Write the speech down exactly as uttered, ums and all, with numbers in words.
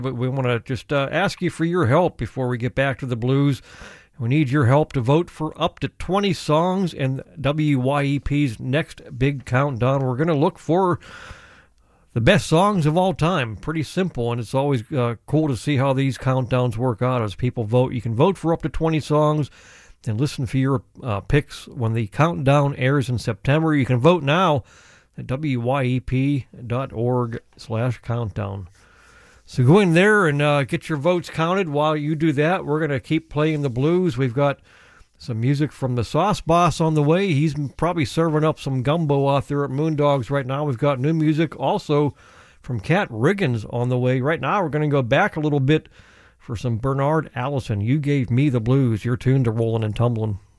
But we want to just uh, ask you for your help before we get back to the blues. We need your help to vote for up to twenty songs in W Y E P's next big countdown. We're going to look for the best songs of all time. Pretty simple, and it's always uh, cool to see how these countdowns work out as people vote. You can vote for up to twenty songs and listen for your uh, picks when the countdown airs in September. You can vote now at W Y E P dot org slash countdown. So go in there and uh, get your votes counted. While you do that, we're going to keep playing the blues. We've got some music from the Sauce Boss on the way. He's probably serving up some gumbo out there at Moondogs right now. We've got new music also from Cat Riggins on the way. Right now, we're going to go back a little bit for some Bernard Allison. You Gave Me the Blues. You're tuned to Rollin' and Tumblin'.